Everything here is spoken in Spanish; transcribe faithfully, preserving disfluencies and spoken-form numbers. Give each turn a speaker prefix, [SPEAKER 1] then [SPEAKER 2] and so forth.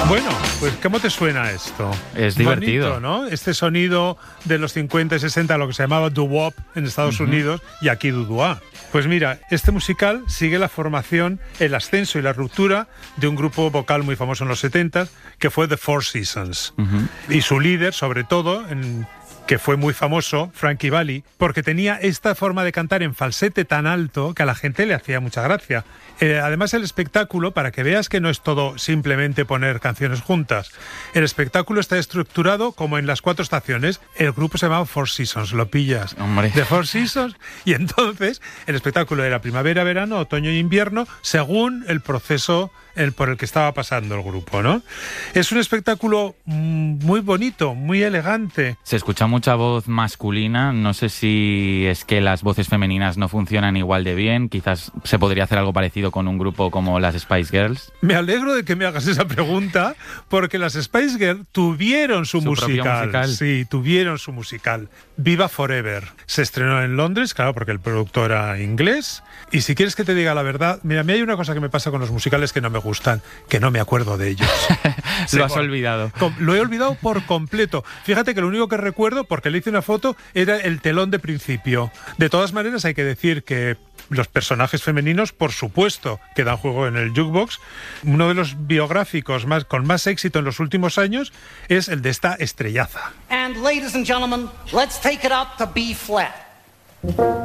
[SPEAKER 1] Bueno, pues ¿cómo te suena esto?
[SPEAKER 2] Es divertido.
[SPEAKER 1] Bonito, ¿no? Este sonido de los cincuenta y sesenta, lo que se llamaba doo-wop en Estados uh-huh. Unidos, y aquí doo-wah. Pues mira, este musical sigue la formación, el ascenso y la ruptura de un grupo vocal muy famoso en los setenta, que fue The Four Seasons. Uh-huh. Y su líder, sobre todo, en... que fue muy famoso, Frankie Valli, porque tenía esta forma de cantar en falsete tan alto que a la gente le hacía mucha gracia. Eh, además, el espectáculo, para que veas que no es todo simplemente poner canciones juntas, el espectáculo está estructurado como en las cuatro estaciones. El grupo se llamaba Four Seasons, lo pillas.
[SPEAKER 2] Hombre.
[SPEAKER 1] De Four Seasons. Y entonces, el espectáculo era primavera, verano, otoño e invierno, según el proceso el por el que estaba pasando el grupo, ¿no? Es un espectáculo muy bonito, muy elegante.
[SPEAKER 2] Se escucha mucha voz masculina, no sé si es que las voces femeninas no funcionan igual de bien, quizás se podría hacer algo parecido con un grupo como las Spice Girls.
[SPEAKER 1] Me alegro de que me hagas esa pregunta, porque las Spice Girls tuvieron su,
[SPEAKER 2] su
[SPEAKER 1] musical.
[SPEAKER 2] musical.
[SPEAKER 1] Sí, tuvieron su musical. Viva Forever. Se estrenó en Londres, claro, porque el productor era inglés. Y si quieres que te diga la verdad, mira, a mí hay una cosa que me pasa con los musicales que no me gustan, que no me acuerdo de ellos.
[SPEAKER 2] Lo has olvidado.
[SPEAKER 1] Lo he olvidado por completo. Fíjate que lo único que recuerdo, porque le hice una foto, era el telón de principio. De todas maneras, hay que decir que los personajes femeninos, por supuesto, que dan juego en el jukebox. Uno de los biográficos más, con más éxito en los últimos años es el de esta estrellaza.
[SPEAKER 3] And ladies and gentlemen, let's take it up to B flat.